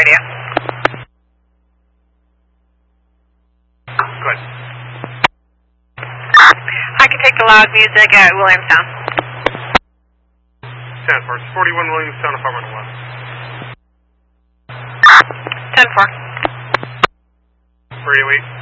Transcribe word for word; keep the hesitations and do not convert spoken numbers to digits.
radio. Good. I can take the loud music at Williamstown. ten four, forty-one Williamstown, apartment eleven. ten four. Radio eight.